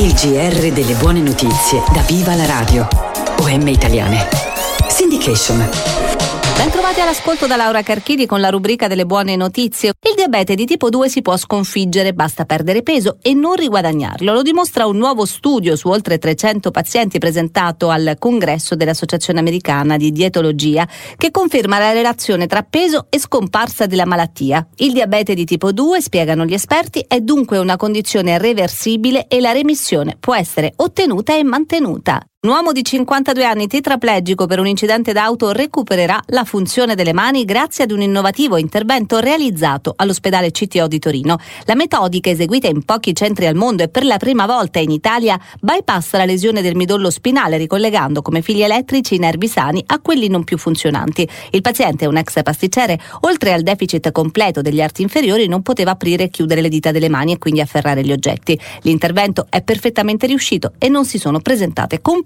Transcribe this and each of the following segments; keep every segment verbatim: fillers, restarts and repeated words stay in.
Il G R delle buone notizie da Viva la Radio. O M Italiane. Syndication. Bentrovati all'ascolto da Laura Carchidi con la rubrica delle buone notizie. Il diabete di tipo due si può sconfiggere, basta perdere peso e non riguadagnarlo. Lo dimostra un nuovo studio su oltre trecento pazienti presentato al congresso dell'Associazione Americana di Dietologia, che conferma la relazione tra peso e scomparsa della malattia. Il diabete di tipo due, spiegano gli esperti, è dunque una condizione reversibile e la remissione può essere ottenuta e mantenuta. Un uomo di cinquantadue anni tetraplegico per un incidente d'auto recupererà la funzione delle mani grazie ad un innovativo intervento realizzato all'ospedale C T O di Torino. La metodica, eseguita in pochi centri al mondo e per la prima volta in Italia, bypassa la lesione del midollo spinale, ricollegando come fili elettrici i nervi sani a quelli non più funzionanti. Il paziente, un ex pasticcere, oltre al deficit completo degli arti inferiori, non poteva aprire e chiudere le dita delle mani e quindi afferrare gli oggetti. L'intervento è perfettamente riuscito e non si sono presentate complicazioni.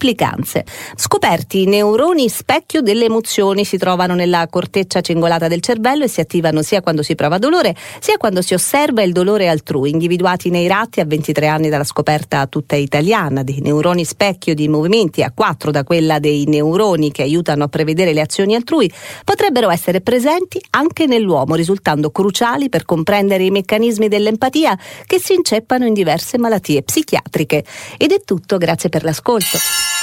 Scoperti i neuroni specchio delle emozioni, si trovano nella corteccia cingolata del cervello e si attivano sia quando si prova dolore sia quando si osserva il dolore altrui. Individuati nei ratti a ventitré anni dalla scoperta tutta italiana dei neuroni specchio di movimenti, a quattro da quella dei neuroni che aiutano a prevedere le azioni altrui, potrebbero essere presenti anche nell'uomo, risultando cruciali per comprendere i meccanismi dell'empatia che si inceppano in diverse malattie psichiatriche. Ed è tutto, grazie per l'ascolto.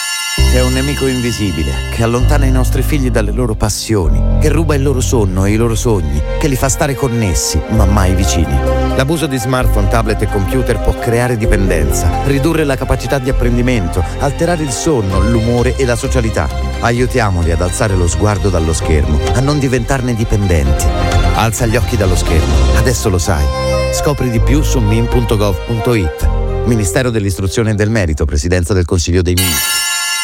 È un nemico invisibile che allontana i nostri figli dalle loro passioni, che ruba il loro sonno e i loro sogni, che li fa stare connessi ma mai vicini. L'abuso di smartphone, tablet e computer può creare dipendenza, ridurre la capacità di apprendimento, alterare il sonno, l'umore e la socialità. Aiutiamoli ad alzare lo sguardo dallo schermo, a non diventarne dipendenti. Alza gli occhi dallo schermo, adesso lo sai. Scopri di più su min punto gov punto it. Ministero dell'Istruzione e del Merito, Presidenza del Consiglio dei Ministri.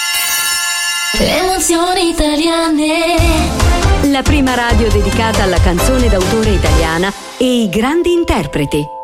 Emozioni italiane. La prima radio dedicata alla canzone d'autore italiana e i grandi interpreti.